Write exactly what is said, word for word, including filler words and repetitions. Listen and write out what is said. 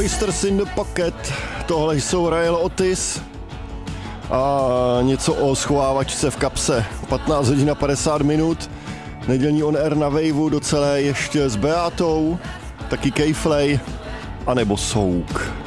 Oysters in the Pocket, tohle jsou Rael Otis a něco o schovávačce v kapse. patnáct hodin a padesát minut, nedělní on air na Waveu, docela ještě s Beatou, taky K-Flay, anebo Souk.